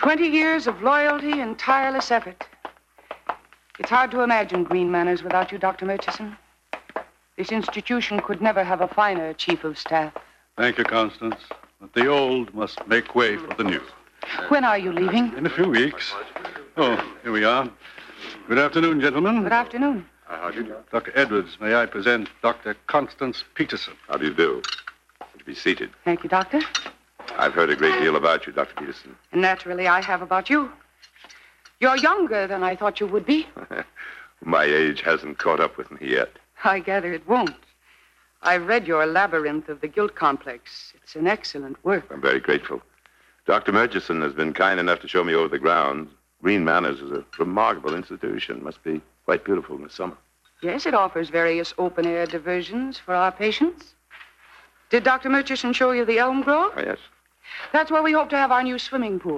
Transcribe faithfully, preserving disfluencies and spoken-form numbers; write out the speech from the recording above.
Twenty years of loyalty and tireless effort. It's hard to imagine Green Manors without you, Doctor Murchison. This institution could never have a finer chief of staff. Thank you, Constance. But the old must make way for the new. When are you leaving? In a few weeks. Oh, here we are. Good afternoon, gentlemen. Good afternoon. Uh, how do you do? Doctor Edwards, may I present Doctor Constance Peterson? How do you do? Would you be seated? Thank you, Doctor. I've heard a great deal about you, Doctor Peterson. And naturally, I have about you. You're younger than I thought you would be. My age hasn't caught up with me yet. I gather it won't. I've read your Labyrinth of the Guilt Complex. It's an excellent work. I'm very grateful. Doctor Murchison has been kind enough to show me over the grounds. Green Manors is a remarkable institution. Must be quite beautiful in the summer. Yes, it offers various open-air diversions for our patients. Did Doctor Murchison show you the Elm Grove? Oh, yes. That's where we hope to have our new swimming pool.